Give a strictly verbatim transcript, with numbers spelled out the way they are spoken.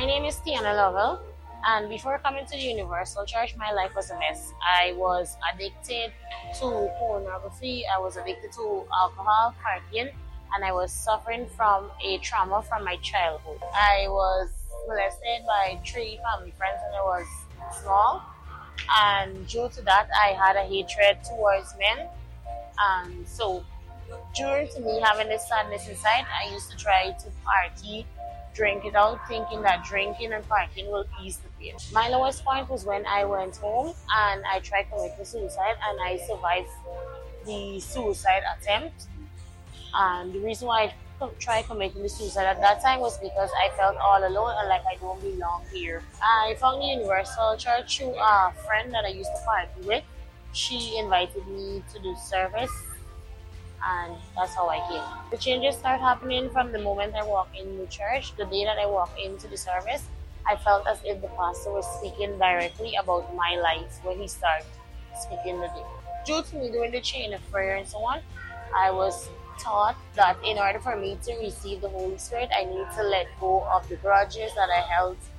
My name is Tiana Lovell, and before coming to the Universal Church, my life was a mess. I was addicted to pornography, I was addicted to alcohol, partying, and I was suffering from a trauma from my childhood. I was molested by three family friends when I was small, and due to that, I had a hatred towards men. And so, due to me having this sadness inside, I used to try to party, drink it out, thinking that drinking and partying will ease the pain. My lowest point was when I went home and I tried committing suicide, and I survived the suicide attempt. And the reason why I co- tried committing the suicide at that time was because I felt all alone and like I don't belong here. I found the Universal Church through a friend that I used to party with. She invited me to do service, and that's how I came. The changes start happening from the moment I walk in the church. The day that I walk into the service, I felt as if the pastor was speaking directly about my life when he started speaking the day. Due to me doing the chain of prayer and so on, I was taught that in order for me to receive the Holy Spirit, I need to let go of the grudges that I held